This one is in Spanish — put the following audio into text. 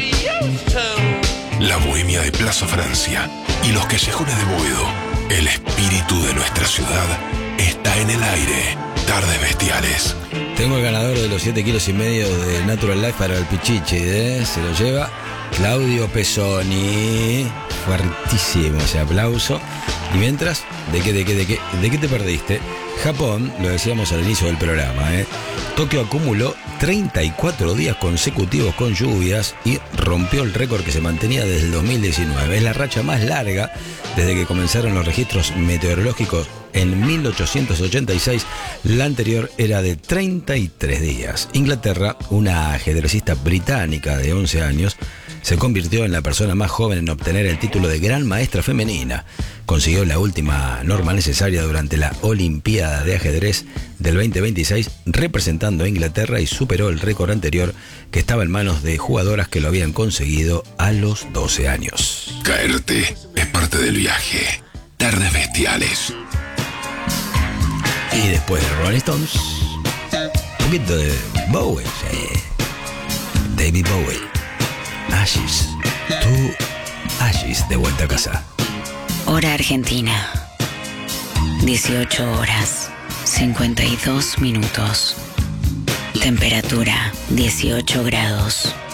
La bohemia de Plaza Francia y los callejones de Boedo. El espíritu de nuestra ciudad está en el aire. Tardes bestiales. Tengo el ganador de los 7,5 kilos de Natural Life para el Pichichi, Se lo lleva Claudio Pesoni. Fuertísimo ese aplauso. Y mientras, ¿de qué te perdiste? Japón, lo decíamos al inicio del programa, Tokio acumuló 34 días consecutivos con lluvias y rompió el récord que se mantenía desde el 2019. Es la racha más larga desde que comenzaron los registros meteorológicos en 1886. La anterior era de 33 días. Inglaterra, una ajedrecista británica de 11 años, se convirtió en la persona más joven en obtener el título de Gran Maestra Femenina. Consiguió la última norma necesaria durante la Olimpiada de Ajedrez del 2026, representando a Inglaterra, y superó el récord anterior que estaba en manos de jugadoras que lo habían conseguido a los 12 años. Caerte es parte del viaje. Tardes bestiales. Y después de Rolling Stones, un poquito de Bowie, David Bowie. Ashes, de vuelta a casa. Hora Argentina, 18 horas, 52 minutos. Temperatura, 18 grados.